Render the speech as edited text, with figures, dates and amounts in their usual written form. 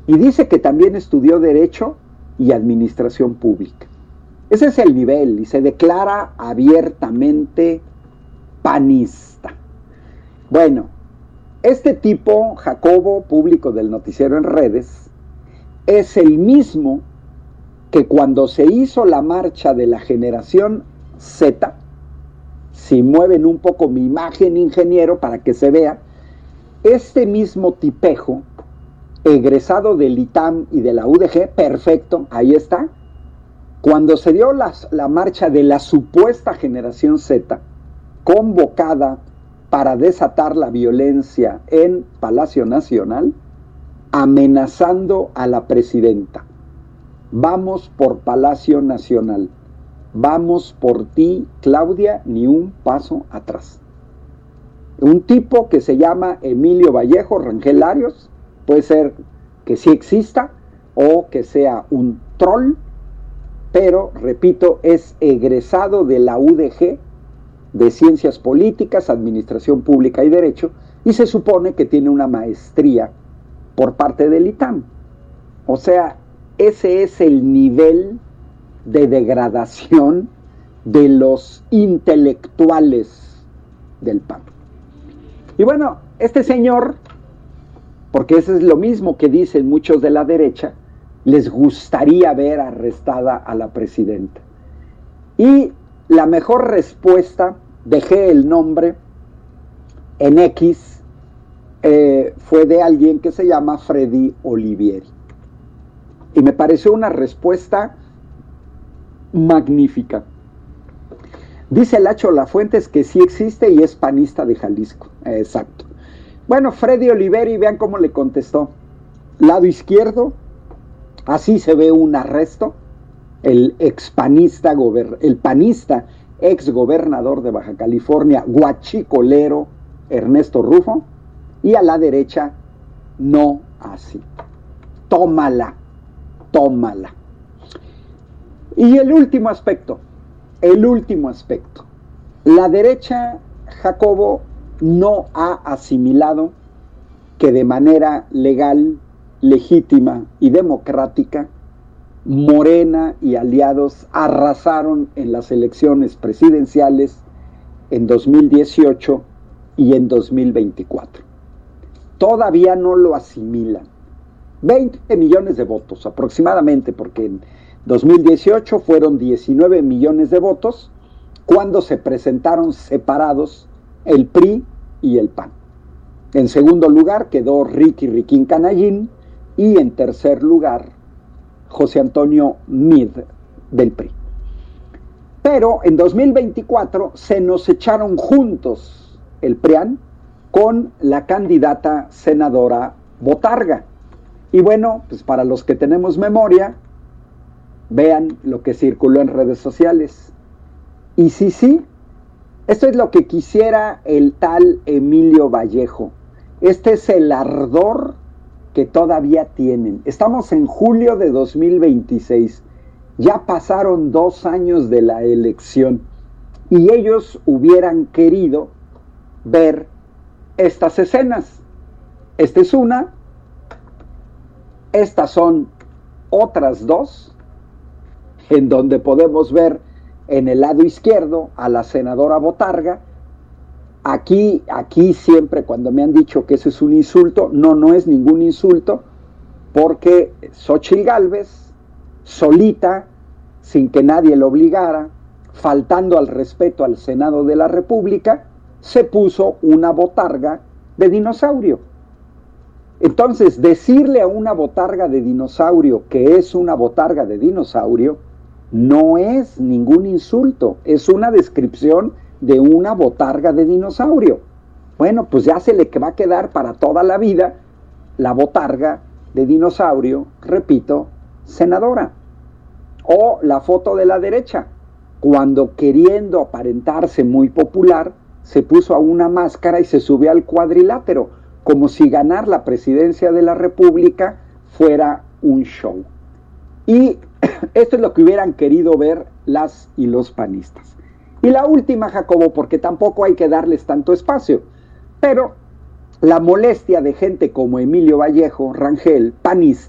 y dice que también estudió Derecho y Administración Pública. Ese es el nivel, y se declara abiertamente panista. Bueno, este tipo, Jacobo, público del noticiero en redes, es el mismo que cuando se hizo la marcha de la generación Z, si mueven un poco mi imagen, ingeniero, para que se vea, este mismo tipejo, egresado del ITAM y de la UDG, perfecto, ahí está, cuando se dio la marcha de la supuesta generación Z, convocada para desatar la violencia en Palacio Nacional, amenazando a la presidenta. Vamos por Palacio Nacional. Vamos por ti, Claudia, ni un paso atrás. Un tipo que se llama Emilio Vallejo Rangel Arios, puede ser que sí exista o que sea un troll, pero, repito, es egresado de la UDG, de Ciencias Políticas, Administración Pública y Derecho, y se supone que tiene una maestría por parte del ITAM. O sea, ese es el nivel de degradación de los intelectuales del PAN. Y bueno, este señor, porque eso es lo mismo que dicen muchos de la derecha, les gustaría ver arrestada a la presidenta. Y la mejor respuesta, dejé el nombre en X, fue de alguien que se llama Freddy Olivieri. Y me pareció una respuesta magnífica. Dice Lacho Lafuentes que sí existe y es panista de Jalisco. Exacto. Bueno, Freddy Olivieri, vean cómo le contestó. Lado izquierdo, así se ve un arresto. El panista, ex gobernador de Baja California, guachicolero, Ernesto Rufo. Y a la derecha, no así. Tómala. Y el último aspecto. La derecha, Jacobo, no ha asimilado que de manera legal, legítima y democrática, Morena y aliados arrasaron en las elecciones presidenciales en 2018 y en 2024. Todavía no lo asimilan. 20 millones de votos aproximadamente, porque en 2018 fueron 19 millones de votos cuando se presentaron separados el PRI y el PAN. En segundo lugar quedó Riquín Canallín y en tercer lugar José Antonio Meade del PRI. Pero en 2024 se nos echaron juntos el PRIAN con la candidata senadora Botarga. Y bueno, pues para los que tenemos memoria, vean lo que circuló en redes sociales. Y sí, esto es lo que quisiera el tal Emilio Vallejo. Este es el ardor que todavía tienen. Estamos en julio de 2026. Ya pasaron 2 años de la elección. Y ellos hubieran querido ver estas escenas. Esta es una. Estas son otras 2, en donde podemos ver en el lado izquierdo a la senadora Botarga. Aquí siempre cuando me han dicho que eso es un insulto, no es ningún insulto, porque Xóchitl Gálvez, solita, sin que nadie lo obligara, faltando al respeto al Senado de la República, se puso una botarga de dinosaurio. Entonces, decirle a una botarga de dinosaurio que es una botarga de dinosaurio no es ningún insulto, es una descripción de una botarga de dinosaurio. Bueno, pues ya se le va a quedar para toda la vida la botarga de dinosaurio, repito, senadora. O la foto de la derecha, cuando queriendo aparentarse muy popular, se puso a una máscara y se subió al cuadrilátero, como si ganar la presidencia de la República fuera un show. Y esto es lo que hubieran querido ver las y los panistas. Y la última, Jacobo, porque tampoco hay que darles tanto espacio, pero la molestia de gente como Emilio Vallejo Rangel, panista,